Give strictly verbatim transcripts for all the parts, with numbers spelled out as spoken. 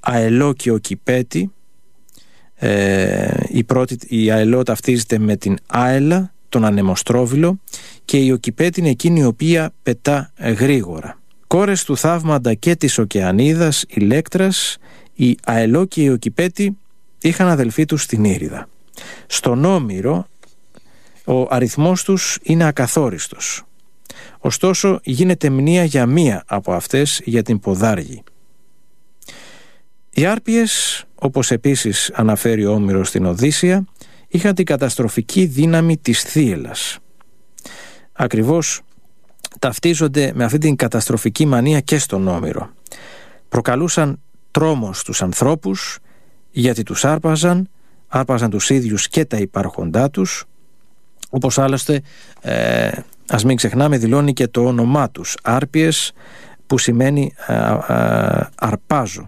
Αελό και ο Κυπέτη. Ε, η, πρώτη, η Αελό ταυτίζεται με την Άελα, τον ανεμοστρόβιλο, και η Οκυπέτη είναι εκείνη η οποία πετά γρήγορα. Κόρες του Θαύμαντα και της Οκεανίδας, Ηλέκτρας, η Αελό και η Οκυπέτη είχαν αδελφή τους την Ήριδα. Στον Όμηρο ο αριθμός τους είναι ακαθόριστος. Ωστόσο γίνεται μνήα για μία από αυτές, για την Ποδάργη. Οι Άρπιες, όπως επίσης αναφέρει ο Όμηρος στην Οδύσσεια, είχαν την καταστροφική δύναμη της θύελλας. Ακριβώς ταυτίζονται με αυτή την καταστροφική μανία και στον Όμηρο. Προκαλούσαν τρόμο στους ανθρώπους, γιατί τους άρπαζαν, άρπαζαν τους ίδιους και τα υπάρχοντά τους, όπως άλλωστε, ε, ας μην ξεχνάμε, δηλώνει και το όνομά τους, Άρπιες, που σημαίνει ε, ε, αρπάζω.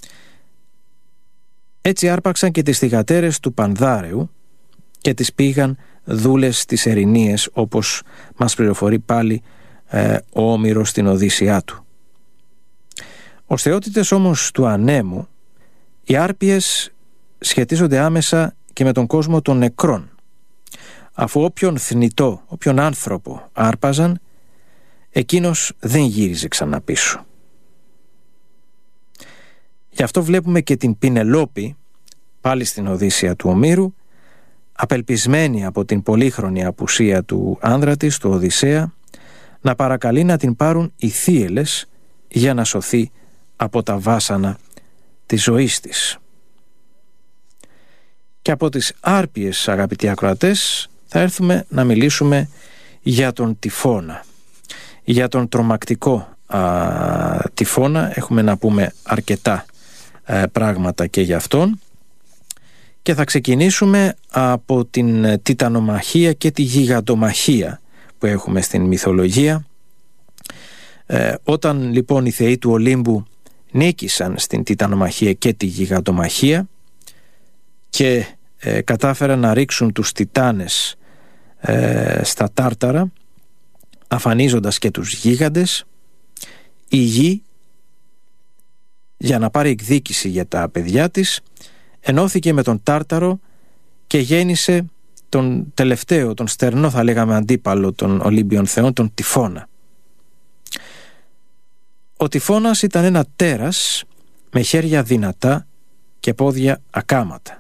Έτσι άρπαξαν και τις θυγατέρες του Πανδάρεου και τις πήγαν δούλες της Ερηνείες, όπως μας πληροφορεί πάλι ε, ο Όμηρος στην Οδύσσειά του. Ως θεότητες όμως του ανέμου, οι Άρπιες σχετίζονται άμεσα και με τον κόσμο των νεκρών, αφού όποιον θνητό, όποιον άνθρωπο άρπαζαν, εκείνος δεν γύριζε ξανά πίσω. Γι' αυτό βλέπουμε και την Πινελόπη, πάλι στην Οδύσσεια του Ομήρου, απελπισμένη από την πολύχρονη απουσία του άνδρα της, του Οδυσσέα, να παρακαλεί να την πάρουν οι θύελλες για να σωθεί από τα βάσανα της ζωής της. Και από τις Άρπιες, αγαπητοί ακροατές, θα έρθουμε να μιλήσουμε για τον Τυφώνα. Για τον τρομακτικό α, Τυφώνα έχουμε να πούμε αρκετά α, πράγματα και για αυτόν, και θα ξεκινήσουμε από την τιτανομαχία και τη γιγαντομαχία που έχουμε στην μυθολογία. Ε, όταν λοιπόν οι θεοί του Ολύμπου νίκησαν στην τιτανομαχία και τη γιγαντομαχία και ε, κατάφεραν να ρίξουν τους τιτάνες ε, στα τάρταρα, αφανίζοντας και τους γίγαντες, η γη, για να πάρει εκδίκηση για τα παιδιά της, ενώθηκε με τον Τάρταρο και γέννησε τον τελευταίο, τον στερνό θα λέγαμε αντίπαλο των Ολύμπιων θεών, τον Τυφώνα. Ο Τυφώνας ήταν ένα τέρας με χέρια δυνατά και πόδια ακάματα.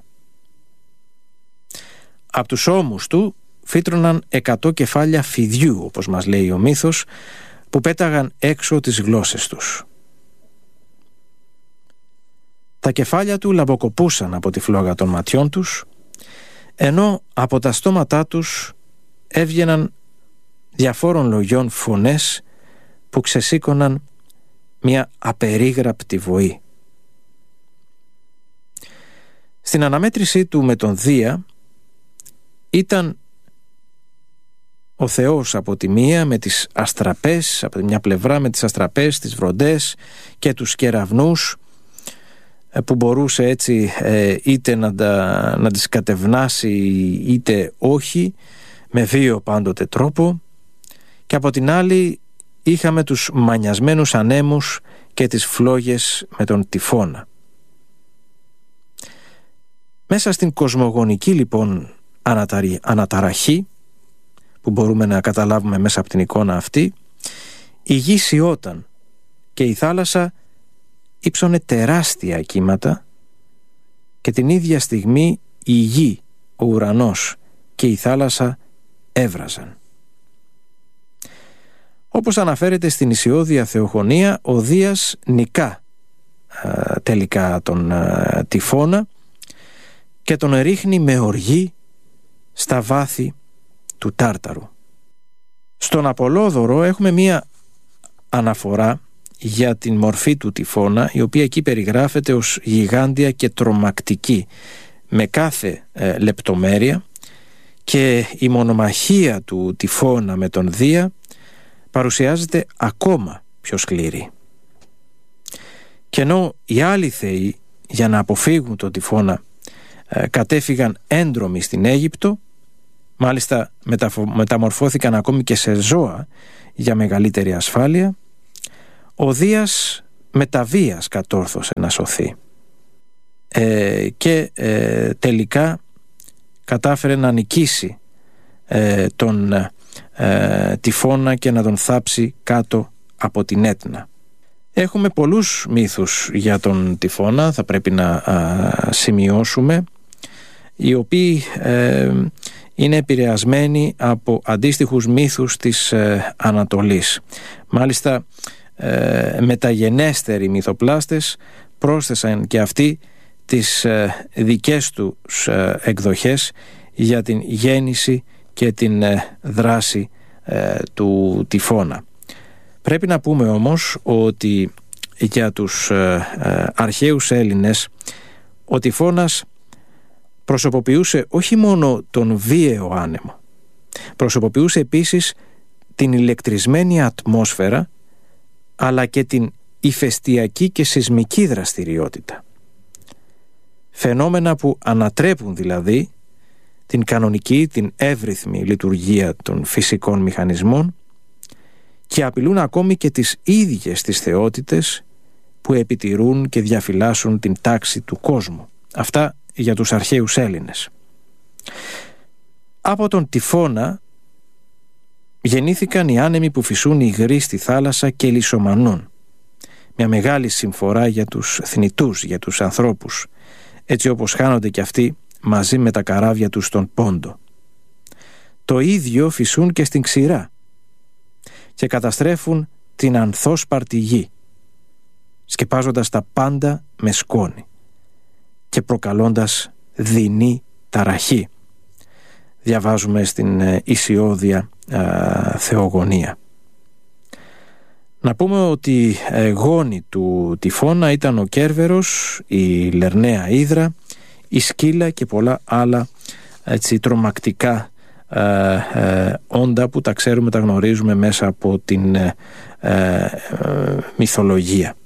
Απ' τους ώμους του φύτρωναν εκατό κεφάλια φιδιού, όπως μας λέει ο μύθος, που πέταγαν έξω τις γλώσσες τους. Τα κεφάλια του λαμποκοπούσαν από τη φλόγα των ματιών τους, ενώ από τα στόματά τους έβγαιναν διαφόρων λογιών φωνές που ξεσήκωναν μια απερίγραπτη βοή. Στην αναμέτρησή του με τον Δία ήταν ο Θεός από τη μία με τις αστραπές, από τη μια πλευρά με τις αστραπές, τις βροντές και τους κεραυνούς, που μπορούσε έτσι ε, είτε να, τα, να τις κατευνάσει είτε όχι, με βίο πάντοτε τρόπο, και από την άλλη είχαμε τους μανιασμένους ανέμους και τις φλόγες με τον Τυφώνα. Μέσα στην κοσμογονική λοιπόν αναταρι, αναταραχή που μπορούμε να καταλάβουμε μέσα από την εικόνα αυτή, η γη σιώταν και η θάλασσα ύψωνε τεράστια κύματα, και την ίδια στιγμή η γη, ο ουρανός και η θάλασσα έβραζαν. Όπως αναφέρεται στην Ησιώδεια Θεοφωνία, ο Δίας νικά α, τελικά τον α, Τυφώνα και τον ρίχνει με οργή στα βάθη του Τάρταρου. Στον Απολόδωρο έχουμε μία αναφορά για την μορφή του Τυφώνα, η οποία εκεί περιγράφεται ως γιγάντια και τρομακτική με κάθε ε, λεπτομέρεια, και η μονομαχία του Τυφώνα με τον Δία παρουσιάζεται ακόμα πιο σκληρή. Και ενώ οι άλλοι θεοί, για να αποφύγουν τον Τυφώνα, ε, κατέφυγαν έντρομοι στην Αίγυπτο, μάλιστα μεταφο- μεταμορφώθηκαν ακόμη και σε ζώα για μεγαλύτερη ασφάλεια, ο Δίας με τα βίας κατόρθωσε να σωθεί. ε, και ε, τελικά κατάφερε να νικήσει ε, τον ε, τυφώνα και να τον θάψει κάτω από την Έτνα. Έχουμε πολλούς μύθους για τον τυφώνα, θα πρέπει να α, σημειώσουμε, οι οποίοι ε, είναι επηρεασμένοι από αντίστοιχους μύθους της ε, Ανατολής. Μάλιστα ε, μεταγενέστεροι μυθοπλάστες πρόσθεσαν και αυτοί τις ε, δικές τους ε, εκδοχές για την γέννηση και την ε, δράση ε, του τυφώνα. Πρέπει να πούμε όμως ότι για τους ε, ε, αρχαίους Έλληνες ο τυφώνας προσωποποιούσε όχι μόνο τον βίαιο άνεμο, προσωποποιούσε επίσης την ηλεκτρισμένη ατμόσφαιρα, αλλά και την ηφαιστειακή και σεισμική δραστηριότητα. Φαινόμενα που ανατρέπουν δηλαδή την κανονική, την εύρυθμη λειτουργία των φυσικών μηχανισμών και απειλούν ακόμη και τις ίδιες τις θεότητες που επιτηρούν και διαφυλάσσουν την τάξη του κόσμου. Αυτά για τους αρχαίους Έλληνες. Από τον τυφώνα γεννήθηκαν οι άνεμοι που φυσούν υγροί στη θάλασσα και λυσομανούν. Μια μεγάλη συμφορά για τους θνητούς, για τους ανθρώπους, έτσι όπως χάνονται και αυτοί μαζί με τα καράβια τους στον Πόντο. Το ίδιο φυσούν και στην ξηρά και καταστρέφουν την ανθόσπαρτη γη, σκεπάζοντας τα πάντα με σκόνη και προκαλώντας δεινή ταραχή. Διαβάζουμε στην Ησιώδια α, Θεογονία. Να πούμε ότι ε, γόνοι του τυφώνα ήταν ο Κέρβερος, η Λερναία Ύδρα, η Σκύλα και πολλά άλλα έτσι, τρομακτικά ε, ε, όντα που τα ξέρουμε, τα γνωρίζουμε μέσα από την ε, ε, μυθολογία.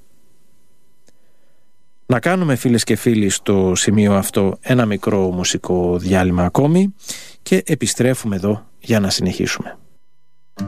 Να κάνουμε, φίλες και φίλοι, στο σημείο αυτό ένα μικρό μουσικό διάλειμμα ακόμη και επιστρέφουμε εδώ για να συνεχίσουμε.